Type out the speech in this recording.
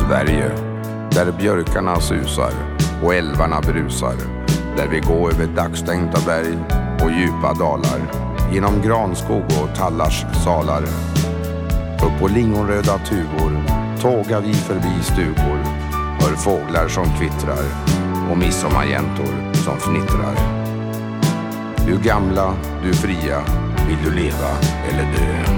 Sverige, där björkarna susar och älvarna brusar, där vi går över dagstänkta berg och djupa dalar, genom granskog och tallars salar. Upp på lingonröda tuvor tågar vi förbi stugor, hör fåglar som kvittrar och midsommarjäntor som fnittrar. Du gamla, du fria, vill du leva eller dö?